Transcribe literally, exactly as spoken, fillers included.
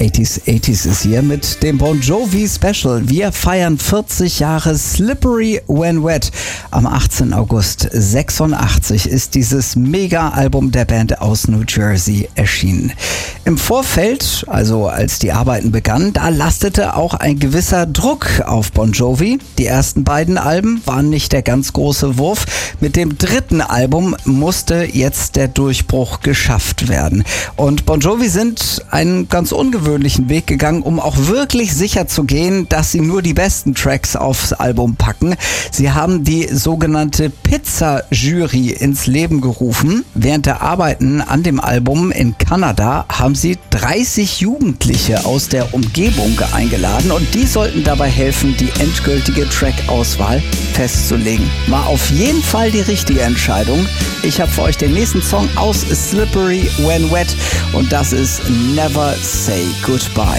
achtziger achtziger ist hier mit dem Bon Jovi Special. Wir feiern vierzig Jahre Slippery When Wet. Am achtzehnten August sechsundachtzig ist dieses Mega-Album der Band aus New Jersey erschienen. Im Vorfeld, also als die Arbeiten begannen, da lastete auch ein gewisser Druck auf Bon Jovi. Die ersten beiden Alben waren nicht der ganz große Wurf. Mit dem dritten Album musste jetzt der Durchbruch geschafft werden. Und Bon Jovi sind einen ganz ungewöhnlichen Weg gegangen, um auch wirklich sicher zu gehen, dass sie nur die besten Tracks aufs Album packen. Sie haben die sogenannte Pizza-Jury ins Leben gerufen. Während der Arbeiten an dem Album in Kanada haben sie dreißig Jugendliche aus der Umgebung eingeladen und die sollten dabei helfen, die endgültige Track-Auswahl festzulegen. War auf jeden Fall die richtige Entscheidung. Ich habe für euch den nächsten Song aus Slippery When Wet und das ist Never Say Goodbye.